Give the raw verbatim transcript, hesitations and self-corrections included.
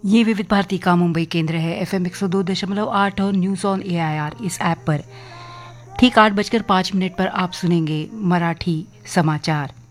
ये विविध भारती का मुंबई केंद्र है। एफएम एक सौ दो दशमलव आठ और न्यूज़ ऑन एआईआर इस ऐप पर ठीक आठ बजकर पाँच मिनट पर आप सुनेंगे मराठी समाचार।